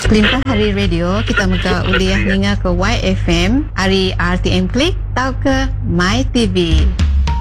Kelimpah hari radio kita muka uliah ninga ke YFM hari RTM Klik tau ke My TV.